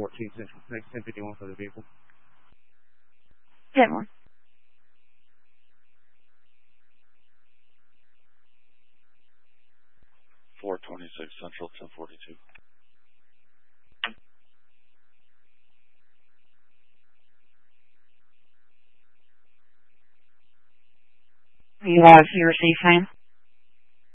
14 Central. Next 1051 for the vehicle. 10-1. 426 Central, 1042. You have your receive, Sam?